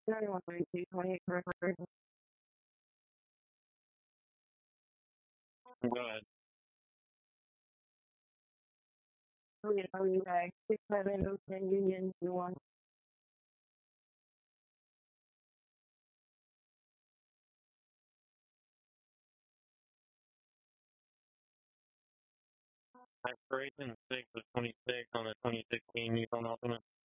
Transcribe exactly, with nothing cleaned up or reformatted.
thirty-one thirty-two twenty-eight correct record. Go ahead. How are you guys? six seven oh ten Union two one. Expiration six of twenty-six on the twenty sixteen Nissan Altima.